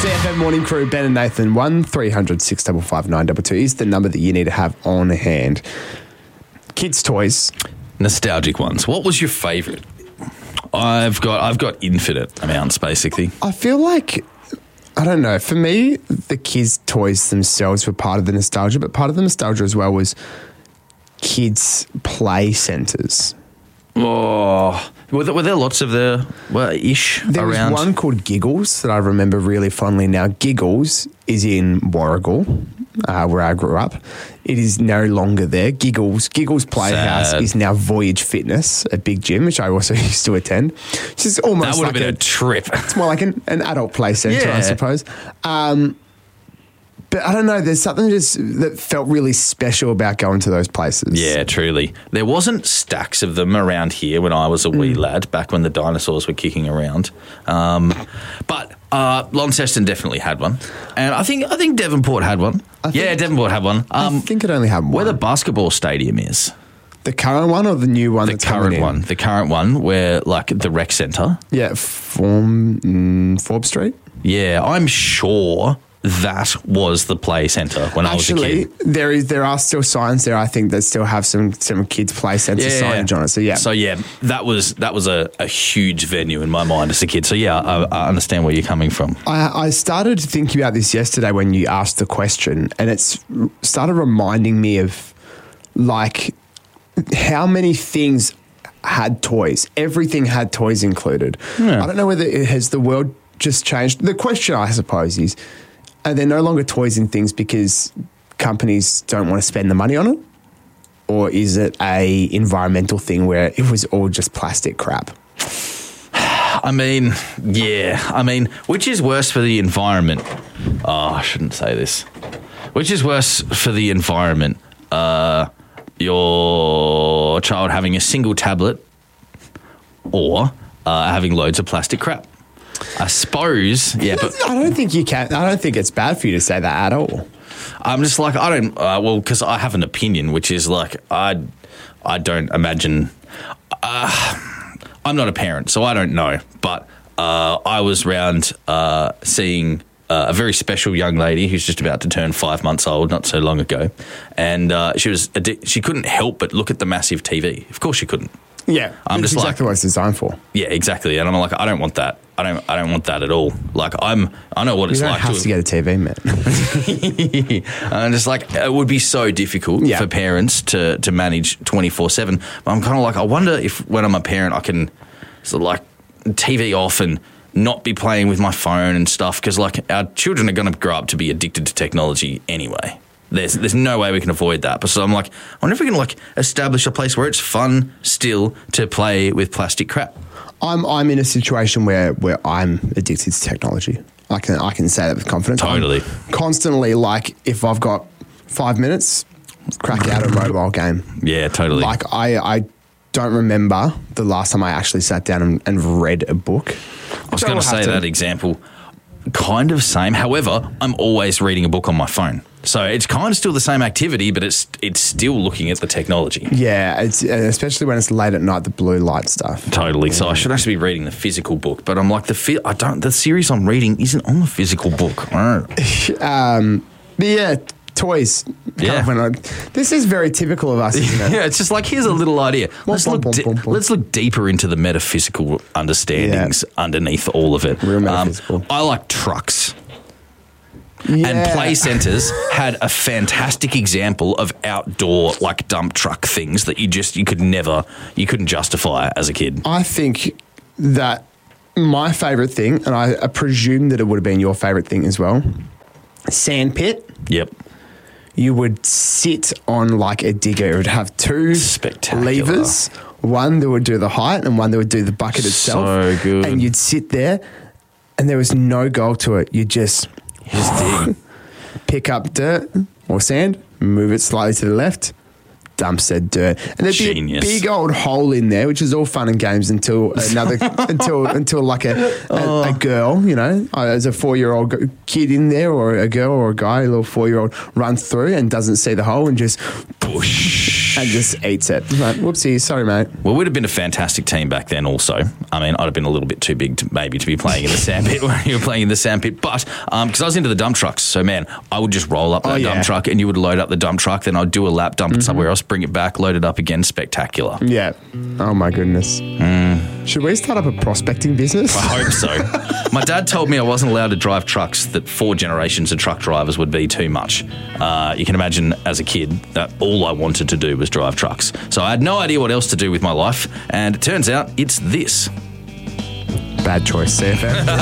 CFM Morning Crew, Ben and Nathan, 1300 655 922 is the number that you need to have on hand. Kids' toys. Nostalgic ones. What was your favourite? I've got infinite amounts, basically. I feel like, I don't know, for me, the kids' toys themselves were part of the nostalgia, but part of the nostalgia as well was kids' play centres. Oh, were there lots of ish there around? Was one called Giggles that I remember really fondly now. Giggles is in Warragul, where I grew up. It is no longer there. Giggles Playhouse is now Voyage Fitness, a big gym, which I also used to attend. Which is almost that would have been a trip. It's more like an adult play centre, I suppose. But I don't know, there's something just that felt really special about going to those places. Yeah, truly. There wasn't stacks of them around here when I was a wee lad, back when the dinosaurs were kicking around. But Launceston definitely had one. And I think Devonport had one. Devonport had one. I think it only had one. Where the basketball stadium is. The current one or the new one? The current one where, like, the rec centre. Yeah, Forbes Street. Yeah, I'm sure that was the play centre when I was a kid. There are still signs there, I think, that still have some kids' play centre signage on it. So that was a huge venue in my mind as a kid. So I understand where you're coming from. I started thinking about this yesterday when you asked the question, and it's started reminding me of, like, how many things had toys. Everything had toys included. Yeah. I don't know whether has the world just changed. The question, I suppose, is, are there no longer toys in things because companies don't want to spend the money on it? Or is it a environmental thing where it was all just plastic crap? I mean, which is worse for the environment? Oh, I shouldn't say this. Which is worse for the environment? Your child having a single tablet or having loads of plastic crap? I suppose, yeah, but I don't think you can. I don't think it's bad for you to say that at all. I'm just like, I don't. Because I have an opinion, which is like, I don't imagine. I'm not a parent, so I don't know. But I was round seeing a very special young lady who's just about to turn 5 months old, not so long ago, and she couldn't help but look at the massive TV. Of course, she couldn't. Yeah, I'm just exactly what it's designed for. Yeah, exactly. And I'm like, I don't want that. I don't want that at all. Like, I know what it's like. You don't have to get a TV, man. I'm just like, it would be so difficult for parents to manage 24/7. But I'm kind of like, I wonder if when I'm a parent, I can sort of like TV off and not be playing with my phone and stuff, because like our children are going to grow up to be addicted to technology anyway. There's no way we can avoid that. But so I'm like, I wonder if we can like establish a place where it's fun still to play with plastic crap. I'm in a situation where I'm addicted to technology. I can say that with confidence. Totally. I'm constantly, like, if I've got 5 minutes, crack out a mobile game. Yeah, totally. Like, I don't remember the last time I actually sat down and read a book. I was going to say that example. Kind of same. However, I'm always reading a book on my phone. So it's kind of still the same activity, but it's still looking at the technology. Yeah, it's especially when it's late at night, the blue light stuff. Totally. So I should actually be reading the physical book, but I'm like the series I'm reading isn't on the physical book. But yeah, toys. Yeah. This is very typical of us, isn't it? Yeah, it's just like, here's a little idea. Let's look deeper into the metaphysical understandings underneath all of it. Real metaphysical. I like trucks. Yeah. And play centres had a fantastic example of outdoor, like, dump truck things that you couldn't justify as a kid. I think that my favourite thing, and I presume that it would have been your favourite thing as well, sandpit. Yep. You would sit on like a digger. It would have two levers. One that would do the height and one that would do the bucket itself. So good. And you'd sit there and there was no goal to it. You just dig. Pick up dirt or sand, move it slightly to the left, dump said dirt. And there'd be a big old hole in there, which is all fun and games until like a girl, you know, as a 4-year-old kid in there, or a girl or a guy, a little 4-year-old runs through and doesn't see the hole and just push. and just eats it. Like, whoopsie, sorry, mate. Well, we'd have been a fantastic team back then also. I mean, I'd have been a little bit too big to be playing in the sandpit when you were playing in the sandpit. But because I was into the dump trucks, so man, I would just roll up that dump truck and you would load up the dump truck, then I'd do a lap, dump it somewhere else, bring it back, load it up again. Spectacular. Yeah. Oh my goodness. Should we start up a prospecting business? I hope so. My dad told me I wasn't allowed to drive trucks, that 4 generations of truck drivers would be too much. You can imagine as a kid that all I wanted to do was drive trucks. So I had no idea what else to do with my life, and it turns out it's this. Bad choice, CFM.